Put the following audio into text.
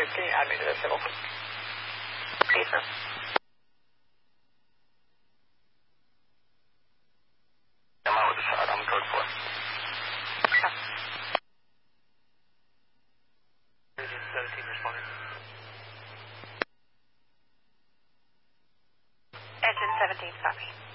can you add me to the civil? Paper. I'm out with the side. I'm code 4. Agent 17 responding. Engine 17, copy.